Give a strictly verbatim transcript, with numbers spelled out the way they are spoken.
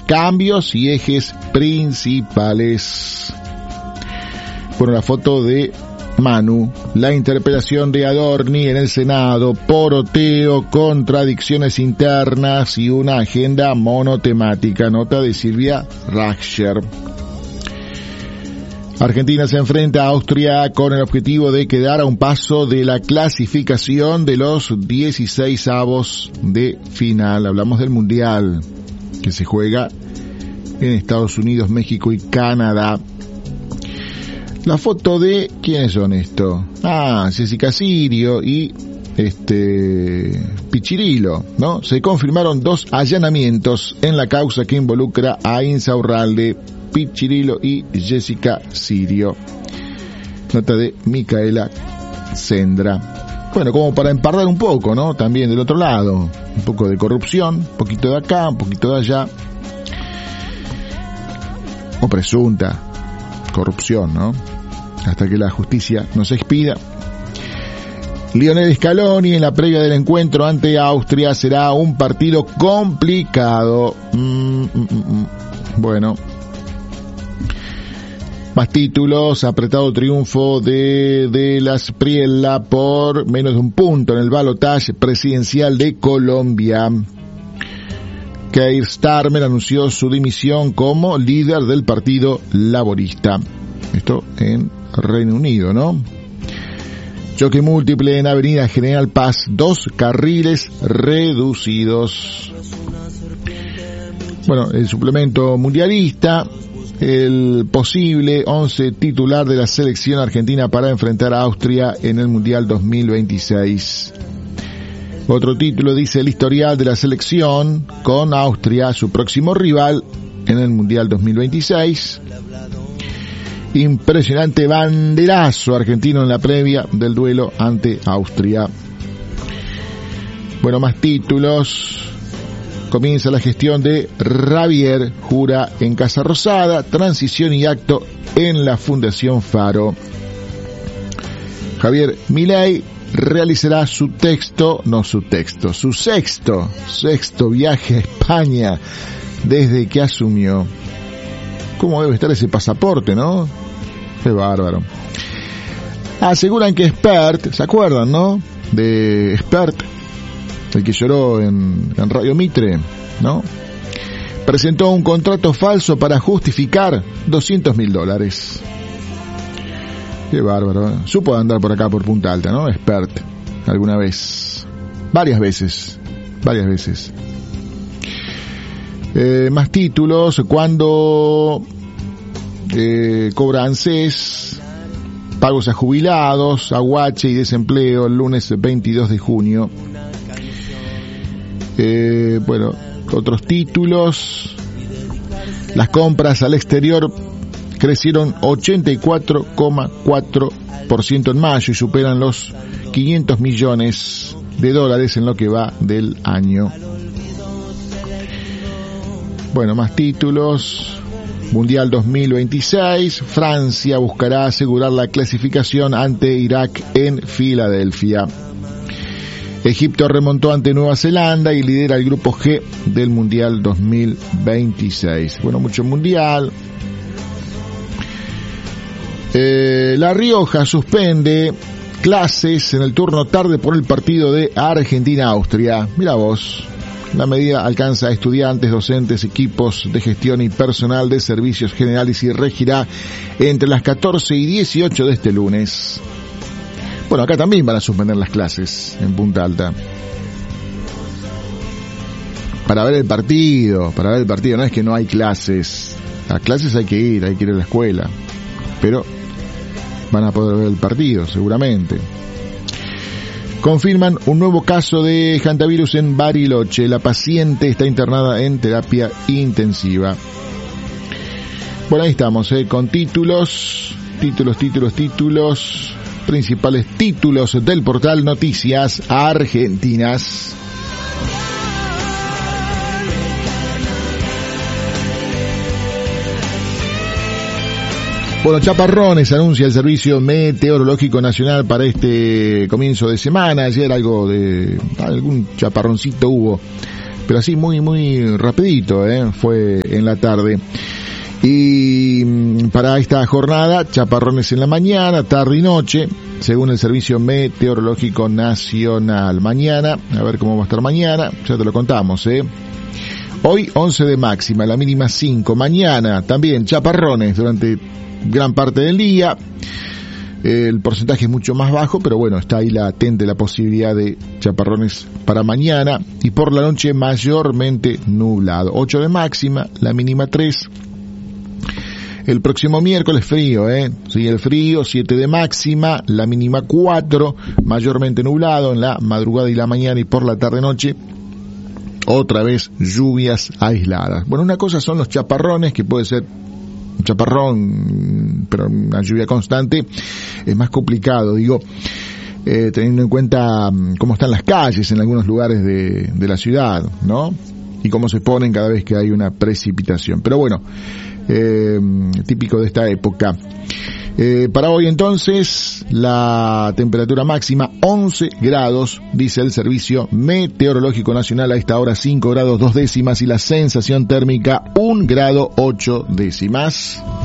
cambios y ejes principales. Bueno, la foto de Manu, la interpelación de Adorni en el Senado, poroteo, contradicciones internas y una agenda monotemática. Nota de Silvia Racher. Argentina se enfrenta a Austria con el objetivo de quedar a un paso de la clasificación de los dieciseisavos de final. Hablamos del Mundial que se juega en Estados Unidos, México y Canadá. La foto de ¿quiénes son estos? Ah, Jessica Sirio y este Pichirilo, ¿no? Se confirmaron dos allanamientos en la causa que involucra a Insaurralde, Pichirilo y Jessica Sirio. Nota de Micaela Sendra. Bueno, como para empardar un poco, ¿no? También del otro lado, un poco de corrupción, un poquito de acá, un poquito de allá. O presunta corrupción, ¿no? Hasta que la justicia nos expida. Lionel Scaloni en la previa del encuentro ante Austria: será un partido complicado. Mm, mm, mm. Bueno, más títulos. Apretado triunfo de, de la Spriella por menos de un punto en el balotaje presidencial de Colombia. Keir Starmer anunció su dimisión como líder del Partido Laborista. Esto en Reino Unido, ¿no? Choque múltiple en Avenida General Paz, dos carriles reducidos. Bueno, el suplemento mundialista, el posible once titular de la selección argentina para enfrentar a Austria en el Mundial dos mil veintiséis. Otro título dice el historial de la selección con Austria, su próximo rival en el Mundial dos mil veintiséis. Impresionante banderazo argentino en la previa del duelo ante Austria. Bueno, más títulos. Comienza la gestión de Javier, jura en Casa Rosada, transición y acto en la Fundación Faro. Javier Milei realizará su texto, no su texto, su sexto, sexto viaje a España desde que asumió. ¿Cómo debe estar ese pasaporte, no? Qué bárbaro. Aseguran que Spert, ¿se acuerdan, no? De Spert, el que lloró en, en Radio Mitre, ¿no? Presentó un contrato falso para justificar doscientos mil dólares. Qué bárbaro, ¿eh? Supo andar por acá por Punta Alta, ¿no? Spert, alguna vez. Varias veces. Varias veces. Eh, más títulos. Cuando eh, cobra ANSES, pagos a jubilados, aguache y desempleo el lunes veintidós de junio. Eh, bueno, otros títulos. Las compras al exterior crecieron ochenta y cuatro coma cuatro por ciento en mayo y superan los quinientos millones de dólares en lo que va del año. Bueno, más títulos. Mundial dos mil veintiséis. Francia buscará asegurar la clasificación ante Irak en Filadelfia. Egipto remontó ante Nueva Zelanda y lidera el grupo G del Mundial dos mil veintiséis. Bueno, mucho mundial. Eh, La Rioja suspende clases en el turno tarde por el partido de Argentina-Austria. Mira vos. La medida alcanza a estudiantes, docentes, equipos de gestión y personal de servicios generales y regirá entre las catorce y dieciocho de este lunes. Bueno, acá también van a suspender las clases en Punta Alta. Para ver el partido, para ver el partido, no es que no hay clases. A clases hay que ir, hay que ir a la escuela. Pero van a poder ver el partido, seguramente. Confirman un nuevo caso de hantavirus en Bariloche. La paciente está internada en terapia intensiva. Bueno, ahí estamos, ¿eh? Con títulos, títulos, títulos, títulos, principales títulos del portal Noticias Argentinas. Bueno, chaparrones anuncia el Servicio Meteorológico Nacional para este comienzo de semana. Ayer algo de, algún chaparroncito hubo pero así muy, muy rapidito, ¿eh? Fue en la tarde. Y para esta jornada, chaparrones en la mañana, tarde y noche, según el Servicio Meteorológico Nacional. Mañana, a ver cómo va a estar mañana, ya te lo contamos, ¿eh? Hoy once de máxima, la mínima cinco. Mañana también chaparrones durante gran parte del día. El porcentaje es mucho más bajo, pero bueno, está ahí latente la posibilidad de chaparrones para mañana. Y por la noche mayormente nublado. ocho de máxima, la mínima tres. El próximo miércoles frío, ¿eh? Sigue el frío, siete de máxima, la mínima cuatro, mayormente nublado en la madrugada y la mañana, y por la tarde-noche otra vez lluvias aisladas. Bueno, una cosa son los chaparrones, que puede ser un chaparrón, pero una lluvia constante es más complicado, digo, eh, teniendo en cuenta cómo están las calles en algunos lugares de, de la ciudad, ¿no? Y cómo se ponen cada vez que hay una precipitación. Pero bueno, eh, típico de esta época. Eh, para hoy entonces, la temperatura máxima once grados, dice el Servicio Meteorológico Nacional, a esta hora cinco grados dos décimas, y la sensación térmica un grado ocho décimas.